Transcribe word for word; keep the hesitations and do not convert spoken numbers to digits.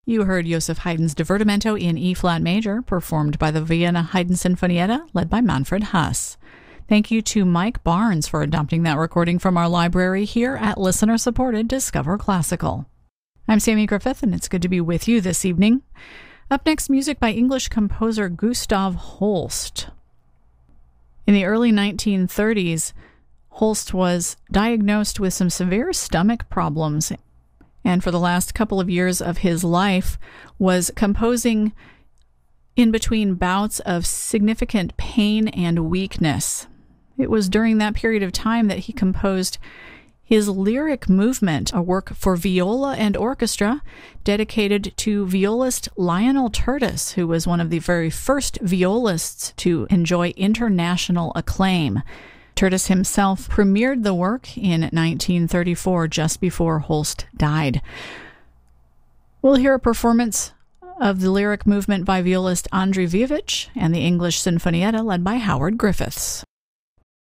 You heard Joseph Haydn's Divertimento in E-flat major, performed by the Vienna Haydn Sinfonietta, led by Manfred Huss. Thank you to Mike Barnes for adopting that recording from our library here at listener-supported Discover Classical. I'm Sammy Griffith, and it's good to be with you this evening. Up next, music by English composer Gustav Holst. In the early nineteen thirties, Holst was diagnosed with some severe stomach problems, and for the last couple of years of his life was composing in between bouts of significant pain and weakness. It was during that period of time that he composed his Lyric Movement, a work for viola and orchestra dedicated to violist Lionel Tertis, who was one of the very first violists to enjoy international acclaim. Tertis himself premiered the work in nineteen thirty-four, just before Holst died. We'll hear a performance of the Lyric Movement by violist Andriy Vievich and the English Sinfonietta led by Howard Griffiths.